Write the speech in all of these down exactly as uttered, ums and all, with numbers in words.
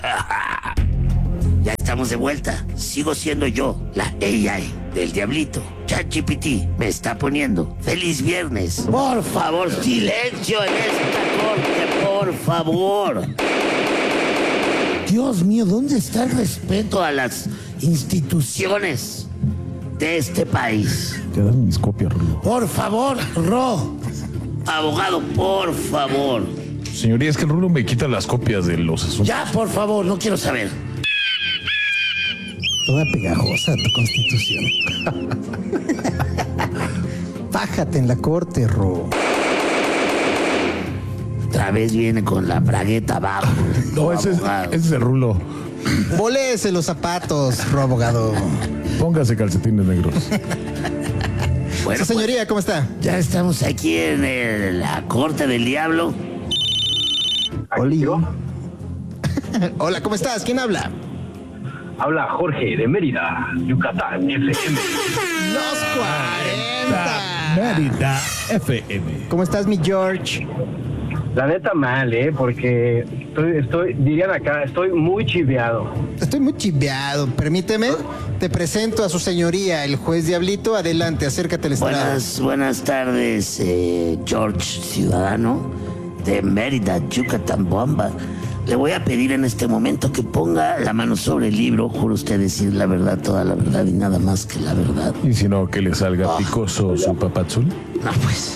Ya estamos de vuelta. Sigo siendo yo, la A I del Diablito. ChatGPT me está poniendo feliz viernes. Por favor, silencio en esta corte, por favor. Dios mío, ¿dónde está el respeto a las instituciones de este país? Te dan mis copias, Rulo. Por favor, Ro. Abogado, por favor. Señoría, es que el Rulo me quita las copias de los asuntos. Ya, por favor, no quiero saber. Toda pegajosa tu constitución. Bájate en la corte, Ro. Otra vez viene con la bragueta abajo. No, ese es, ese es el Rulo. Volese los zapatos, Ro, abogado. Póngase calcetines negros. Bueno, Sí, señoría, ¿cómo está? pues, ya estamos aquí en el- la corte del diablo. Oli. Hola, ¿cómo estás? ¿Quién habla? Habla Jorge de Mérida, Yucatán, F M. Los cuarenta. Mérida F M. ¿Cómo estás, mi George? La neta mal, ¿eh? Porque estoy, estoy, dirían acá, estoy muy chiveado. Estoy muy chiveado. Permíteme, te presento a su señoría, el juez Diablito. Adelante, acércate al estrado. Buenas, buenas tardes, eh, George Ciudadano de Mérida, Yucatán, Bomba. Le voy a pedir en este momento que ponga la mano sobre el libro. Juro usted decir la verdad, toda la verdad y nada más que la verdad. Y si no, que le salga picoso su papazul. No, pues.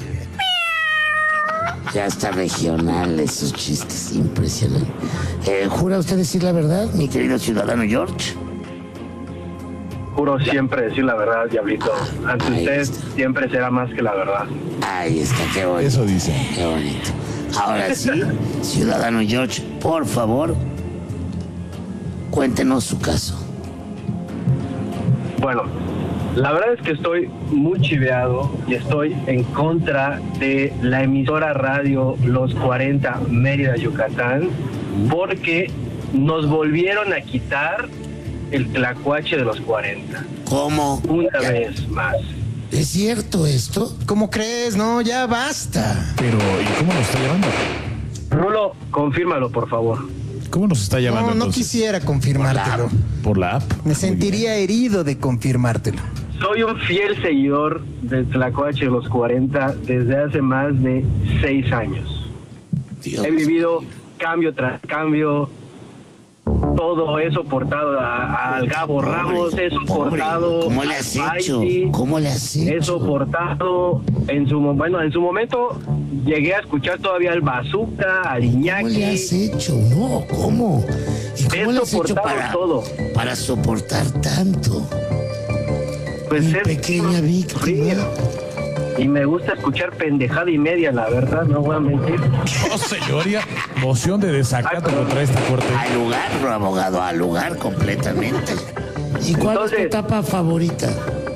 Ya está regional, esos chistes impresionantes. Eh, ¿Jura usted decir la verdad, mi querido ciudadano George? Juro siempre decir la verdad, Diablito. Ante Ahí usted está. siempre será más que la verdad. Ahí está, qué bonito. Eso dice. Qué bonito. Ahora sí, ciudadano George, por favor, cuéntenos su caso. Bueno, la verdad es que estoy muy chiveado y estoy en contra de la emisora radio Los cuarenta Mérida, Yucatán, porque nos volvieron a quitar el tlacuache de los cuarenta. ¿Cómo? Una vez más. ¿Es cierto esto? ¿Cómo crees? No, ya basta. Pero, ¿y cómo nos está llamando? Rulo, confírmalo, por favor. ¿Cómo nos está llamando No, no entonces? quisiera confirmártelo. ¿Por la app? Me sentiría herido de confirmártelo. Soy un fiel seguidor del Tlacuache de los cuarenta desde hace más de seis años. Dios. He vivido cambio tras cambio. Todo he soportado a- al Gabo Ramos, he soportado ¿Cómo le has a hecho? Paisi, ¿Cómo le has he hecho? soportado en su mo- bueno en su momento llegué a escuchar todavía al Bazooka, al ¿Cómo le Iñaki. has hecho? No, ¿cómo? ¿Y cómo He le has hecho soportado para, todo. para soportar tanto? Pues Mi es- pequeña víctima. Y me gusta escuchar pendejada y media, la verdad, no voy a mentir. Oh, señoría, moción de desacato contra esta corte. Al lugar, abogado, al lugar completamente. ¿Y cuál es Entonces- tu etapa favorita?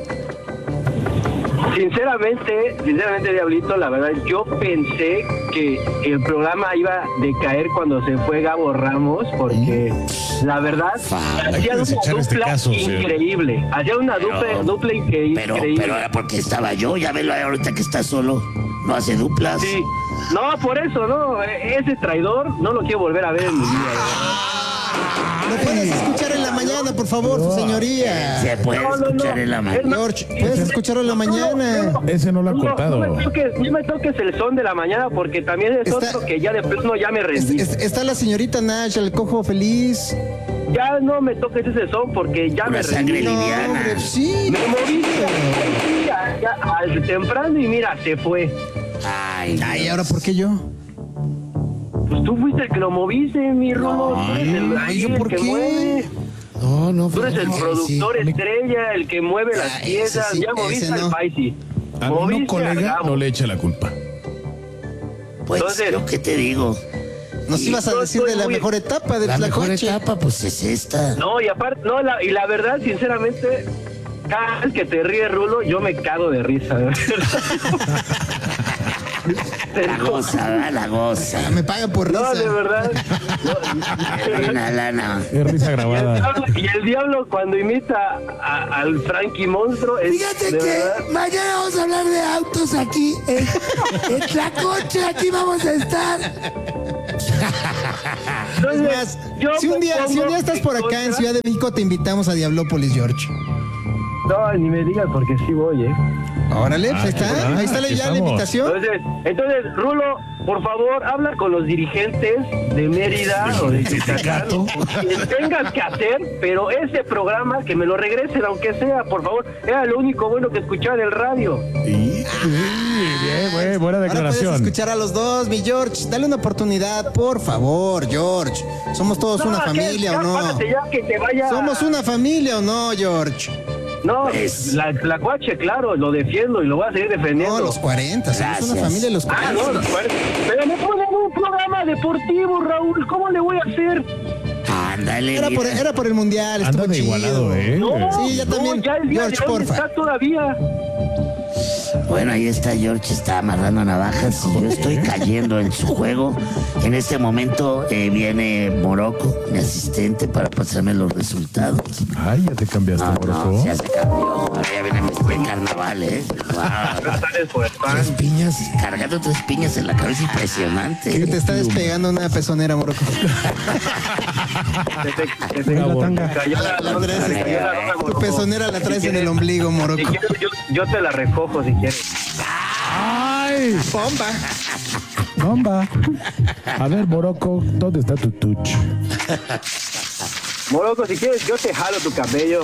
Sinceramente, sinceramente, Diablito, la verdad, yo pensé que el programa iba a decaer cuando se fue Gabo Ramos, porque la verdad, Fa- hay que hacía una desechar este dupla caso, señor. increíble. Hacía una dupla, Pero- dupla incre- Pero, increíble. pero era porque estaba yo, ya velo ahorita que está solo. No hace duplas. Sí. No, por eso, no. Ese traidor no lo quiero volver a ver en mi vida. ¿Me puedes escuchar en la mañana, por favor, su señoría? Se puede No, no, no. escuchar en la mañana. George, ¿puedes escucharlo en la mañana? Ese no lo ha No, cortado. no me toques, no me toques el son de la mañana porque también es Está- otro que ya de plano ya me Es- rendí. es- está la señorita Nash, el cojo feliz. Ya no me toques ese son porque ya Una me sangre rendí. No, liviana. hombre, sí. Me moví ya, ya, al temprano y mira, se fue. Ay, Ay, ¿ahora por qué yo? Pues tú fuiste el que lo moviste, mi Rulo. Tú eres el, ay, ¿yo el por que qué? mueve. no, no. Tú eres el no, sí. productor estrella, el que mueve las Ah, ese piezas. sí, Ya moviste ese al no. Paisi. A Moviste uno al colega Gabo. no le echa la culpa. Pues, Entonces- ¿yo qué te digo? Nos Y ibas a yo decir de estoy la muy- mejor etapa de La mejor Tlacuache. etapa, pues es esta. No, y aparte, no, la, y la verdad, sinceramente, cada vez que te ríes, Rulo, yo me cago de risa. La goza, ¿verdad? La goza. Me pagan por No, de risa. verdad. No. Una lana. Es risa Y el, grabada. diablo, y el diablo cuando imita a- al Frankie Monstruo es Fíjate de que verdad. mañana vamos a hablar de autos aquí. En, en Tlacoche, aquí vamos a estar. Entonces, Es más, yo si un me día, si un pongo día estás por en acá en contra. Ciudad de México, te invitamos a Diablópolis, George. No, ni me digas porque sí voy, ¿eh? Órale, pues Ah, ahí está. ah, Ahí está la, aquí ya la estamos. invitación. Entonces, entonces, Rulo, por favor, habla con los dirigentes de Mérida o de Yucatán, sindicato. que tengas que hacer, pero ese programa que me lo regresen, aunque sea, por favor, era lo único bueno que escuchaba en el radio. Y, y- bien, güey, buena Ahora puedes declaración. escuchar a los dos, mi George. Dale una oportunidad, por favor, George. ¿Somos todos una No, ¿qué? familia Ya, o no? párate ya, que te vaya. ¿Somos una familia o no, George? No, Es- la, la cuache, claro, lo defiendo y lo voy a seguir defendiendo. No, los cuarenta. Somos Gracias. una familia de los Ah, cuarenta. no, los cuarenta. Pero me ponen un programa deportivo, Raúl. ¿Cómo le voy a hacer? Ándale, Era por, mira. era por el mundial, estuvo Anda de chido. igualado, ¿eh? No, Sí, ya no, también, ya el día George, de hoy porfa. está todavía. Bueno, ahí está George, está amarrando navajas y yo estoy cayendo en su juego. En este momento eh, viene Morocco, mi asistente, para pasarme los resultados. Ay, ya te cambiaste, No, Morocco. no, ya se cambió. Ahora ya viene el carnaval, ¿eh? Wow. Sales por el pan. Tres piñas, cargando tres piñas en la cabeza, impresionante. Que te está despegando una pezonera, Morocco. Se te- se te- Una tanga. se cayó la- La traes- se cayó la lona, Tu Morocco. pezonera la traes en el ombligo, Si Morocco. quieres, yo, yo te la recojo si quieres. ¡Ay! Bomba. Bomba. A ver, Morocco, ¿dónde está tu touch? Morocco, si quieres, yo te jalo tu cabello.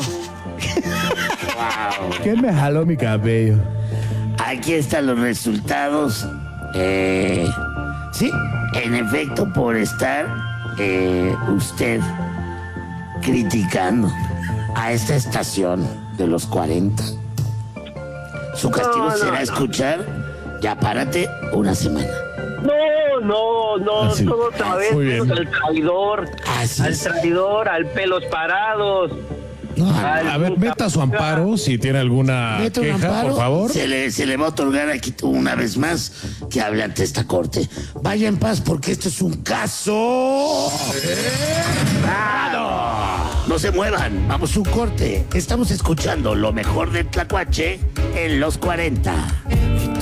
¿Quién me jaló mi cabello? Aquí están los resultados. Eh, sí, en efecto, por estar eh, usted criticando a esta estación de los cuarenta, su castigo No, no, será no. escuchar Ya Párate una semana. No, no, no, Así. todo otra vez Muy bien. menos al traidor, Así al es. traidor, al pelos parados. No, Al A ver, meta su amparo si tiene alguna mete un queja, amparo, por favor. Se le, se le va a otorgar aquí una vez más que hable ante esta corte. Vaya en paz porque esto es un caso. ¡Claro! No se muevan, vamos a un corte. Estamos escuchando lo mejor de Tlacuache en los cuarenta.